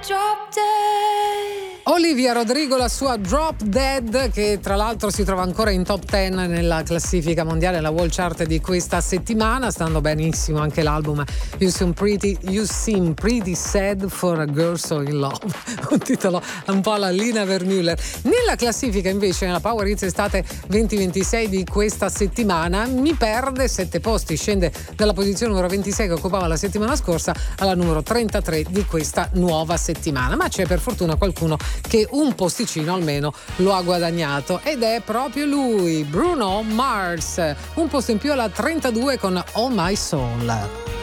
drop dead. Olivia Rodrigo, la sua Drop Dead, che tra l'altro si trova ancora in top 10 nella classifica mondiale, la wall chart di questa settimana. Stando benissimo anche l'album You Seem Pretty Sad for a Girl So In Love, un titolo un po' alla Lina Vermüller. Nella classifica invece, nella Power Hits estate 2026 di questa settimana, mi perde 7 posti, scende dalla posizione numero 26 che occupava la settimana scorsa alla numero 33 di questa nuova settimana, ma c'è per fortuna qualcuno che un posticino almeno lo ha guadagnato, ed è proprio lui, Bruno Mars, un posto in più alla 32 con All My Soul.